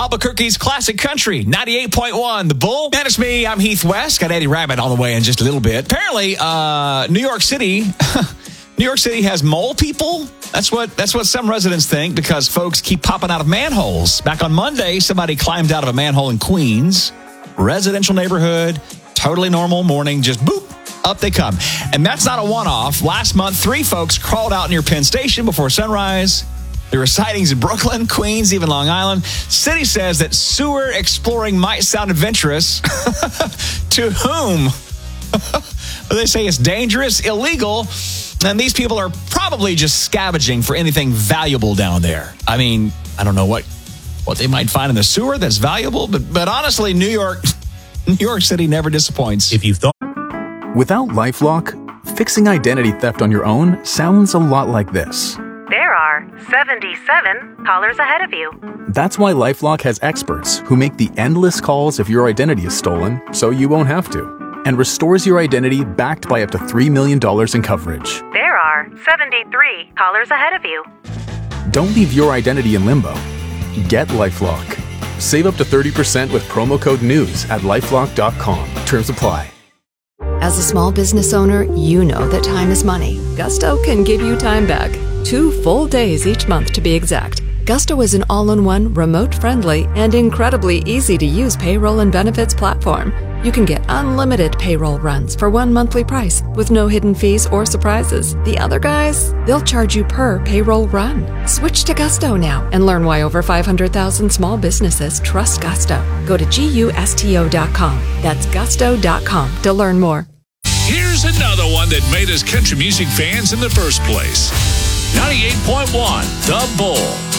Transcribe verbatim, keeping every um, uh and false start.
Albuquerque's classic country, ninety-eight point one, The Bull. And it's me, I'm Heath West. Got Eddie Rabbit on the way in just a little bit. Apparently, uh, New York City, New York City has mole people. That's what that's what some residents think because folks keep popping out of manholes. Back on Monday, somebody climbed out of a manhole in Queens, residential neighborhood, totally normal morning, just boop, up they come. And that's not a one-off. Last month, three folks crawled out near Penn Station before sunrise. There were sightings in Brooklyn, Queens, even Long Island. City says that sewer exploring might sound adventurous. To whom? They say it's dangerous, illegal, and these people are probably just scavenging for anything valuable down there. I mean, I don't know what, what they might find in the sewer that's valuable, but, but honestly, New York, New York City never disappoints. If you thought... Without LifeLock, fixing identity theft on your own sounds a lot like this. There are seventy-seven callers ahead of you. That's why LifeLock has experts who make the endless calls if your identity is stolen, so you won't have to, and restores your identity backed by up to three million dollars in coverage. There are seventy-three callers ahead of you. Don't leave your identity in limbo. Get LifeLock. Save up to thirty percent with promo code NEWS at lifelock dot com. Terms apply. As a small business owner, you know that time is money. Gusto can give you time back. Two full days each month to be exact. Gusto is an all-in-one, remote-friendly, and incredibly easy-to-use payroll and benefits platform. You can get unlimited payroll runs for one monthly price with no hidden fees or surprises. The other guys, they'll charge you per payroll run. Switch to Gusto now and learn why over five hundred thousand small businesses trust Gusto. Go to gusto dot com. That's gusto dot com to learn more. Here's another one that made us country music fans in the first place. ninety-eight point one, The Bull.